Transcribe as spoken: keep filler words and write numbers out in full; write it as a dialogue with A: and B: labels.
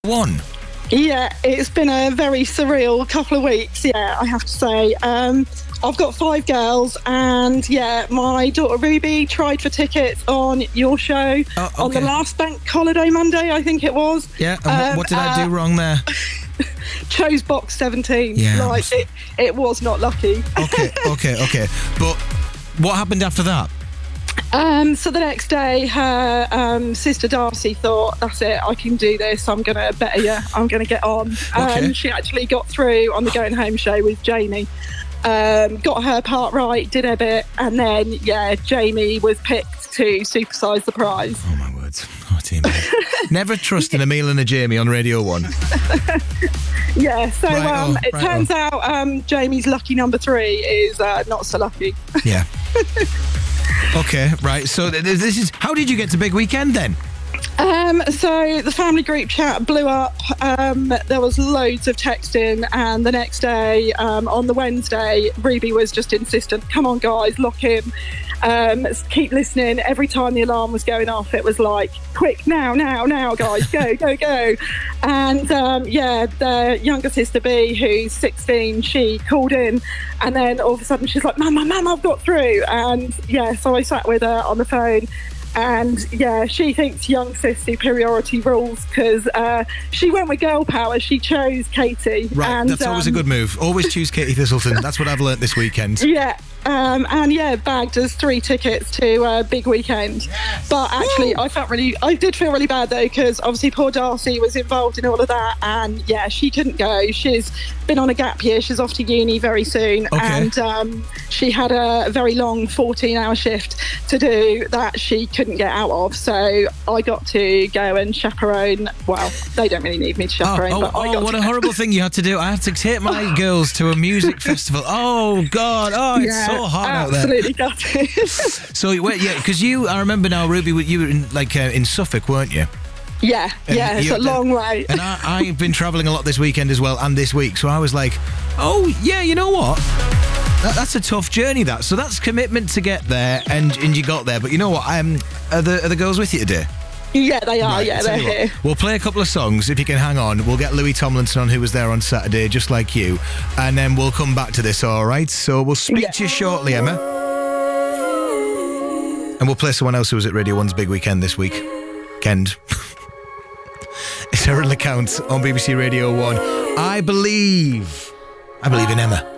A: One.
B: Yeah, it's been a very surreal couple of weeks, yeah, I have to say. Um, I've got five girls, and yeah, my daughter Ruby tried for tickets on your show
A: oh, okay.
B: on the last bank holiday Monday, I think it was.
A: Yeah, and um, what did I do uh, wrong there?
B: Chose box seventeen.
A: Yeah.
B: Like, it, it was not lucky.
A: Okay, okay, okay. But what happened after that?
B: Um, so the next day, her um, sister Darcy thought, that's it, I can do this, I'm going to better you, I'm going to get on.
A: Okay.
B: And she actually got through on the Going Home show with Jamie. Um, got her part right, did her bit, and then, yeah, Jamie was picked to supersise the prize.
A: Oh, my words. Oh, dear me. Never trust an Emil and a Jamie on Radio one.
B: Yeah, so
A: right
B: um,
A: on,
B: it
A: right
B: turns
A: on.
B: out um, Jamie's lucky number three is uh, not so lucky.
A: Yeah. Okay, right. So th- this is... How did you get to Big Weekend then?
B: Um, so the family group chat blew up. Um, there was loads of texting, and the next day, um, on the Wednesday, Ruby was just insistent, come on guys, lock in. Um, keep listening. Every time the alarm was going off, it was like, quick, now, now, now, guys, go, go, go. And um, yeah, the younger sister B, who's sixteen, she called in, and then all of a sudden she's like, Mum, Mum, Mum, I've got through. And yeah, so I sat with her on the phone. And yeah, she thinks young sis superiority rules because uh, she went with girl power. She chose Katie.
A: Right,
B: and,
A: that's always
B: um,
A: a good move. Always choose Katie Thistleton. That's what I've learnt this weekend.
B: Yeah, um, and yeah, bagged us three tickets to uh, Big Weekend.
A: Yes.
B: But actually,
A: Woo.
B: I felt really, I did feel really bad though, because obviously poor Darcy was involved in all of that, and yeah, she couldn't go. She's been on a gap year. She's off to uni very soon,
A: okay.
B: and um, she had a very long fourteen-hour shift to do that she couldn't get out of. So I got to go and chaperone. Well, they don't really need me to chaperone,
A: oh, oh,
B: but I
A: oh,
B: got
A: what
B: to
A: a
B: go.
A: horrible thing you had to do. I had to take my girls to a music festival. Oh God! Oh, it's
B: Yeah,
A: so hot out there.
B: absolutely gutted.
A: So wait, yeah, because you, I remember now, Ruby, you were in, like uh, in Suffolk, weren't you?
B: Yeah,
A: And
B: yeah, it's
A: you-
B: a long way.
A: And I, I've been travelling a lot this weekend as well, and this week. So I was like, oh yeah, you know what? That, that's a tough journey. That so that's commitment to get there, and and you got there. But you know what? Um, are the are the girls with you today?
B: Yeah, they are.
A: Right,
B: yeah,
A: tell
B: they're
A: you what,
B: here.
A: We'll play a couple of songs if you can hang on. We'll get Louis Tomlinson on, who was there on Saturday, just like you, and then we'll come back to this. All right. So we'll speak
B: Yeah.
A: to you shortly, Emma, and we'll play someone else who was at Radio One's Big Weekend this week. Kend. It's Erin LeCount on B B C Radio One. I believe, I believe in Emma.